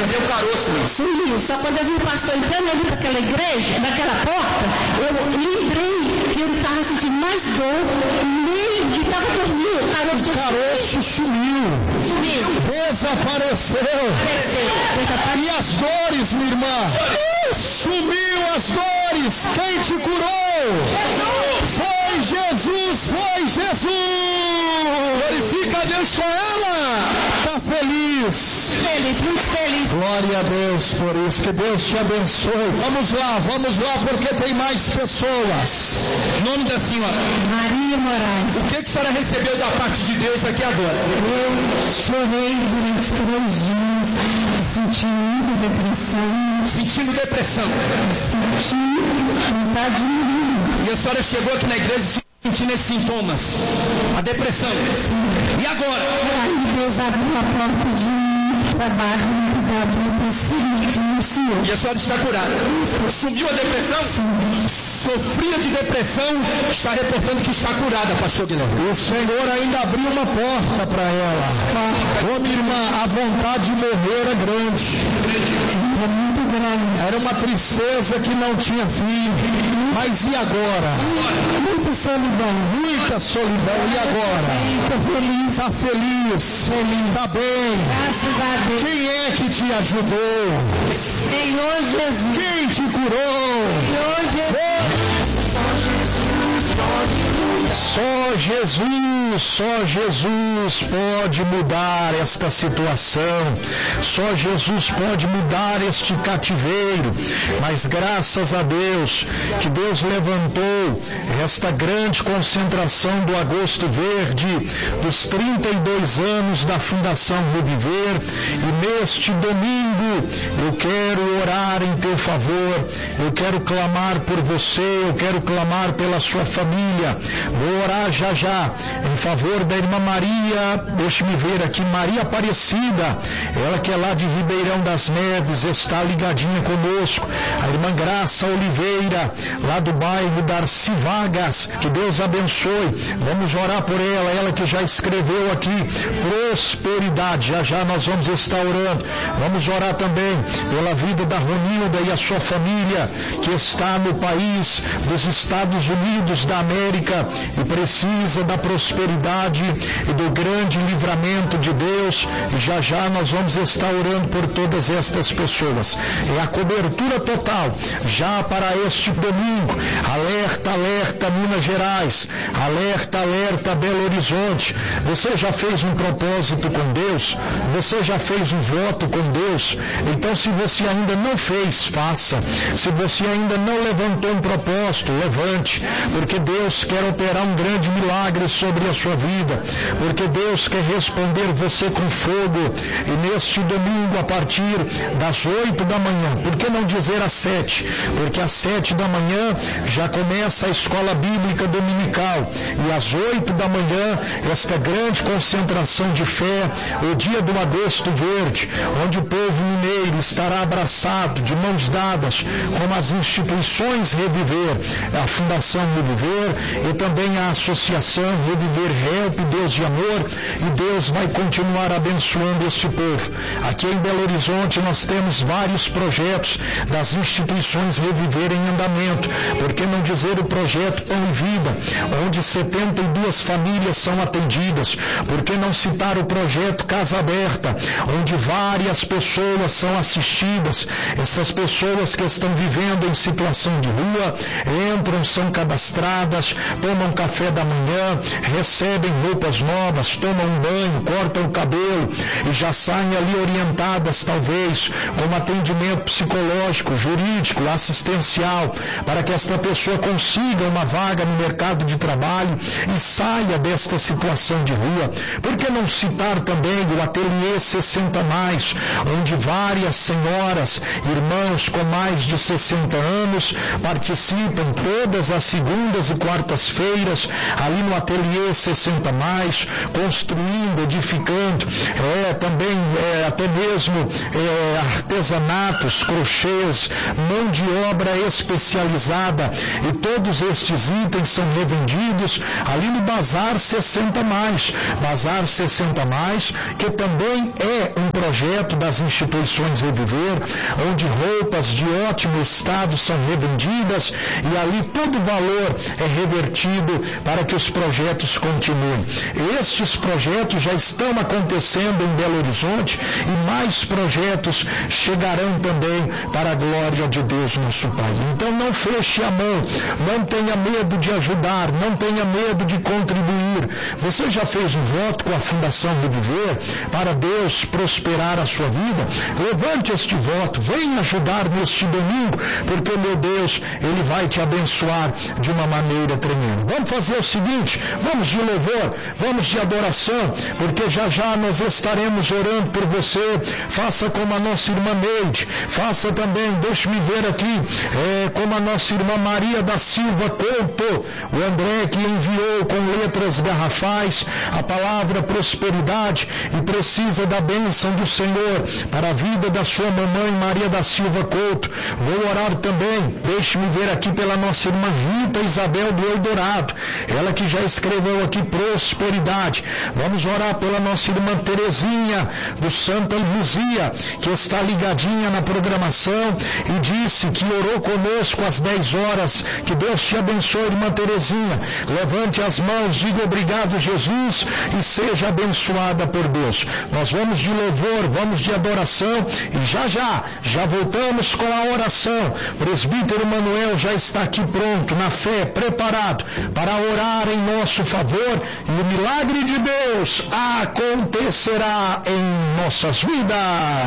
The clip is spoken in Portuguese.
perdeu o caroço, né? Sumiu. Só quando eu vi o pastor entrando ali para aquela igreja, naquela porta, eu lembrei que eu não estava sentindo mais dor, nem que estava dormindo. O caroço sumiu. Desapareceu. E as dores, minha irmã? Sumiu as dores. Quem te curou? Foi Jesus, foi Jesus. Glorifica a Deus com ela. Está feliz? Feliz, muito feliz. Glória a Deus por isso. Que Deus te abençoe. Vamos lá, porque tem mais pessoas. Nome da senhora? Maria Moraes. O que a senhora recebeu da parte de Deus aqui agora? Eu chorei durante 3 dias, senti muita depressão. Sentindo depressão. Senti vontade de morrer. E a senhora chegou aqui na igreja sentindo esses sintomas. A depressão. E agora? Aí Deus abriu a porta de um trabalho no cuidado de uma pessoa. E a senhora está curada. Subiu a depressão? Sofria de depressão, está reportando que está curada, pastor Guilherme. O Senhor ainda abriu uma porta para ela. Ô minha irmã, a vontade de morrer era grande. Era muito grande. Era uma tristeza que não tinha fim. Mas e agora? Muita solidão. Muita solidão. E agora? Estou feliz. Está feliz? Está bem? Graças a Deus. Quem é que te ajudou? Senhor Jesus. Quem te curou? Senhor Jesus. Só Jesus pode mudar esta situação. Só Jesus pode mudar este cativeiro. Mas graças a Deus, que Deus levantou esta grande concentração do Agosto Verde, dos 32 anos da Fundação Reviver, e neste domingo eu quero orar em teu favor, eu quero clamar por você, eu quero clamar pela sua família. Vou orar já em favor da irmã Maria, deixe-me ver aqui, Maria Aparecida, ela que é lá de Ribeirão das Neves, está ligadinha conosco. A irmã Graça Oliveira, lá do bairro Darcy Vargas, que Deus abençoe. Vamos orar por ela que já escreveu aqui, prosperidade, já nós vamos estar orando. Vamos orar também pela vida da Ronilda e a sua família, que está no país dos Estados Unidos da América e precisa da prosperidade e do grande livramento de Deus. E já nós vamos estar orando por todas estas pessoas. É a cobertura total já para este domingo. Alerta Minas Gerais, alerta Belo Horizonte. Você já fez um propósito com Deus? Você já fez um voto com Deus? Então, se você ainda não fez, faça. Se você ainda não levantou um propósito, levante, porque Deus quer operar um grande milagre sobre a sua vida, porque Deus quer responder você com fogo. E neste domingo, a partir das 8 da manhã, por que não dizer às 7? Porque às 7 da manhã já começa a escola bíblica dominical, e às 8 da manhã esta grande concentração de fé, o dia do Agosto Verde, onde o povo mineiro estará abraçado, de mãos dadas, com as instituições Reviver, a Fundação Reviver e também a Associação Reviver Help, Deus de Amor, e Deus vai continuar abençoando este povo. Aqui em Belo Horizonte nós temos vários projetos das instituições Reviver em andamento, por que não dizer o projeto Pão e Vida, onde 72 famílias são atendidas, por que não citar o projeto Casa Aberta, onde várias pessoas são assistidas. Essas pessoas que estão vivendo em situação de rua, entram, são cadastradas, tomam café da manhã, recebem roupas novas, tomam um banho, cortam o cabelo e já saem ali orientadas, talvez, com atendimento psicológico, jurídico, assistencial, para que esta pessoa consiga uma vaga no mercado de trabalho e saia desta situação de rua. Por que não citar também o Ateliê 60+, onde várias senhoras, irmãos com mais de 60 anos, participam todas as segundas e quartas-feiras madeireiras, ali no ateliê 60 mais, construindo, edificando, também até mesmo artesanatos, crochês, mão de obra especializada, e todos estes itens são revendidos ali no Bazar 60 mais. Bazar 60 mais, que também é um projeto das instituições Reviver, onde roupas de ótimo estado são revendidas e ali todo o valor é revertido para que os projetos continuem. Estes projetos já estão acontecendo em Belo Horizonte e mais projetos chegarão também para a glória de Deus nosso Pai. Então não feche a mão, não tenha medo de ajudar, não tenha medo de contribuir. Você já fez um voto com a Fundação Reviver para Deus prosperar a sua vida? Levante este voto, venha ajudar neste domingo, porque meu Deus, Ele vai te abençoar de uma maneira tremenda. Vamos fazer o seguinte, vamos de louvor, vamos de adoração, porque já já nós estaremos orando por você. Faça como a nossa irmã Neide, faça também, deixe-me ver aqui, como a nossa irmã Maria da Silva Couto, o André que enviou com letras garrafais a palavra prosperidade e precisa da bênção do Senhor para a vida da sua mamãe Maria da Silva Couto. Vou orar também, deixe-me ver aqui pela nossa irmã Rita Isabel do Eldorado, ela que já escreveu aqui prosperidade. Vamos orar pela nossa irmã Terezinha do Santa Luzia, que está ligadinha na programação e disse que orou conosco às 10 horas. Que Deus te abençoe, irmã Terezinha. Levante as mãos, diga obrigado, Jesus, e seja abençoada por Deus. Nós vamos de louvor, vamos de adoração e já voltamos com a oração. O presbítero Manuel já está aqui pronto, na fé, preparado para orar em nosso favor, e o milagre de Deus acontecerá em nossas vidas.